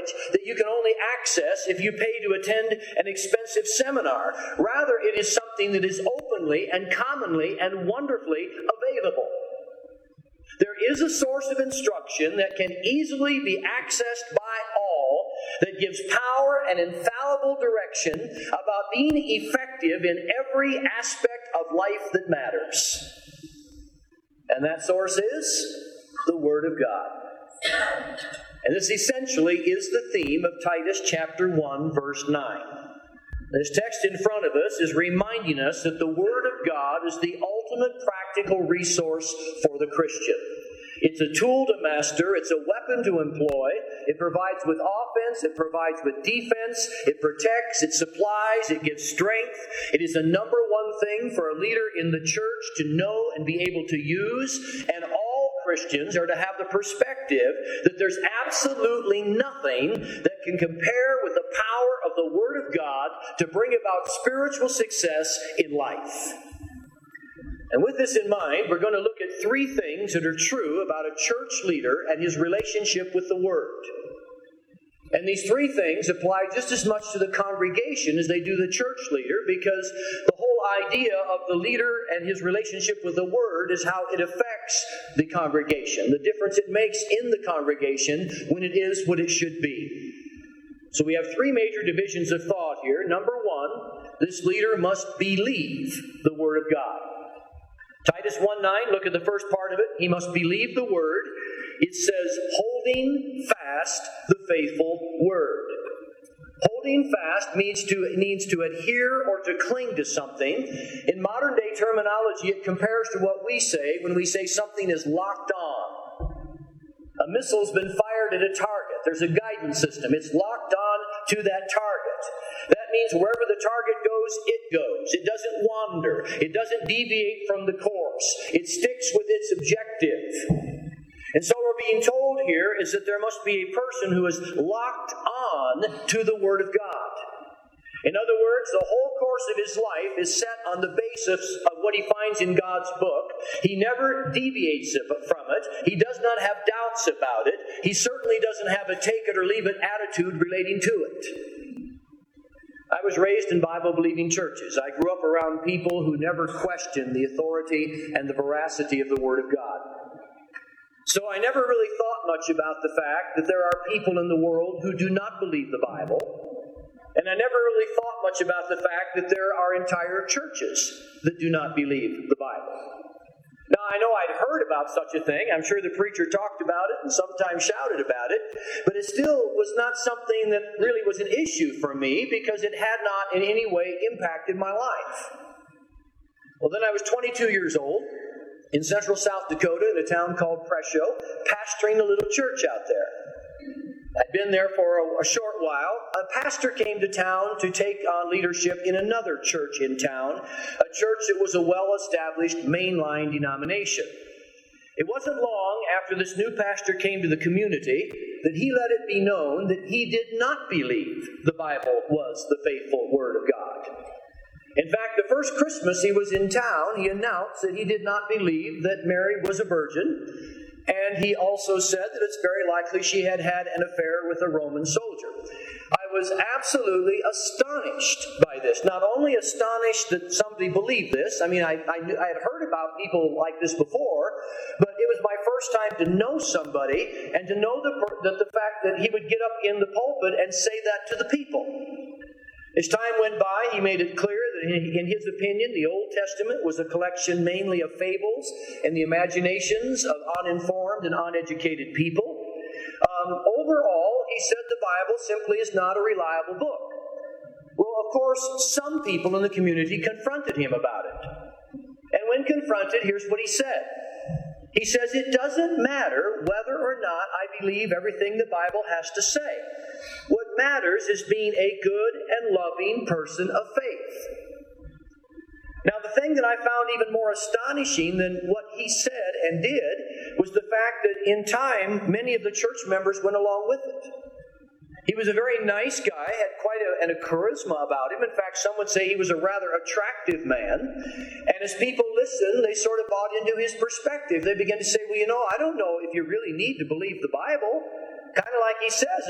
knowledge that you can only access if you pay to attend an expensive seminar. Rather, it is something that is openly and commonly and wonderfully available. There is a source of instruction that can easily be accessed by all that gives power and infallible direction about being effective in every aspect of life that matters. And that source is the Word of God. And this essentially is the theme of Titus chapter 1, verse 9. This text in front of us is reminding us that the Word of God is the ultimate practical resource for the Christian. It's a tool to master. It's a weapon to employ. It provides with offense. It provides with defense. It protects. It supplies. It gives strength. It is the number one thing for a leader in the church to know and be able to use. And all Christians are to have the perspective that there's absolutely nothing that can compare with the power of the Word of God to bring about spiritual success in life. And with this in mind, we're going to look at three things that are true about a church leader and his relationship with the Word. And these three things apply just as much to the congregation as they do the church leader, because the whole idea of the leader and his relationship with the Word is how it affects the congregation, the difference it makes in the congregation when it is what it should be. So we have three major divisions of thought here. Number one, this leader must believe the Word of God. Titus 1:9, look at the first part of it. He must believe the Word. It says, holding fast the faithful Word. Holding fast means to adhere or to cling to something. In modern day terminology, it compares to what we say when we say something is locked on. A missile's been fired at a target. There's a guidance system. It's locked on to that target. That means wherever the target goes, it goes. It doesn't wander. It doesn't deviate from the course. It sticks with its objective. And so what we're being told here is that there must be a person who is locked on to the Word of God. In other words, the whole course of his life is set on the basis of what he finds in God's book. He never deviates from it. He does not have doubts about it. He certainly doesn't have a take it or leave it attitude relating to it. I was raised in Bible-believing churches. I grew up around people who never questioned the authority and the veracity of the Word of God. So I never really thought much about the fact that there are people in the world who do not believe the Bible. And I never really thought much about the fact that there are entire churches that do not believe the Bible. Now, I know I'd heard about such a thing. I'm sure the preacher talked about it and sometimes shouted about it. But it still was not something that really was an issue for me because it had not in any way impacted my life. Well, then I was 22 years old in central South Dakota in a town called Presho, pastoring a little church out there. I'd been there for a short while. A pastor came to town to take on leadership in another church in town, a church that was a well-established mainline denomination. It wasn't long after this new pastor came to the community that he let it be known that he did not believe the Bible was the faithful Word of God. In fact, the first Christmas he was in town, he announced that he did not believe that Mary was a virgin. And he also said that it's very likely she had had an affair with a Roman soldier. I was absolutely astonished by this. Not only astonished that somebody believed this. I mean, I had heard about people like this before, but it was my first time to know somebody and to know the fact that he would get up in the pulpit and say that to the people. As time went by, he made it clear that in his opinion, the Old Testament was a collection mainly of fables and the imaginations of uninformed and uneducated people. Overall, he said the Bible simply is not a reliable book. Well, of course, some people in the community confronted him about it. And when confronted, here's what he said. He says, it doesn't matter whether or not I believe everything the Bible has to say. What matters is being a good and loving person of faith. Now, the thing that I found even more astonishing than what he said and did was the fact that in time, many of the church members went along with it. He was a very nice guy, had quite a charisma about him. In fact, some would say he was a rather attractive man. And as people listened, they sort of bought into his perspective. They began to say, well, I don't know if you really need to believe the Bible. Kind of like he says,